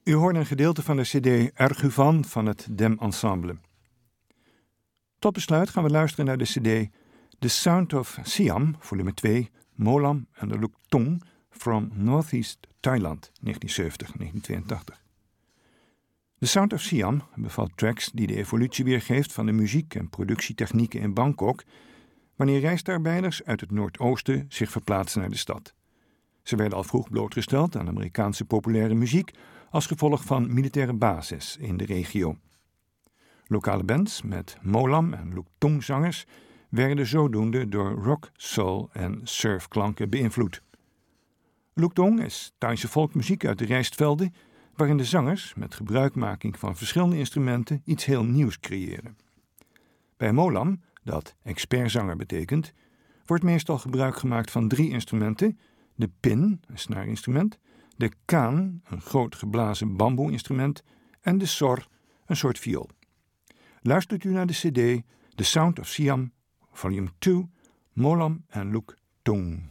U hoort een gedeelte van de cd Erguvan van het Dem Ensemble. Tot besluit gaan we luisteren naar de cd The Sound of Siam, volume 2, Molam and the Luk Thong from Northeast Thailand, 1970-1982. The Sound of Siam bevat tracks die de evolutie weergeeft van de muziek- en productietechnieken in Bangkok, wanneer reisarbeiders uit het Noordoosten zich verplaatsen naar de stad. Ze werden al vroeg blootgesteld aan Amerikaanse populaire muziek als gevolg van militaire bases in de regio. Lokale bands met Molam en Luk Thong zangers werden zodoende door rock, soul en surfklanken beïnvloed. Luk Thong is Thaise volkmuziek uit de rijstvelden, waarin de zangers met gebruikmaking van verschillende instrumenten iets heel nieuws creëren. Bij Molam, dat expertzanger betekent, wordt meestal gebruik gemaakt van 3 instrumenten: de pin, een snaarinstrument, de kaan, een groot geblazen bamboe-instrument, en de sor, een soort viool. Luistert u naar de cd The Sound of Siam, volume 2, Molam and Luk Thong.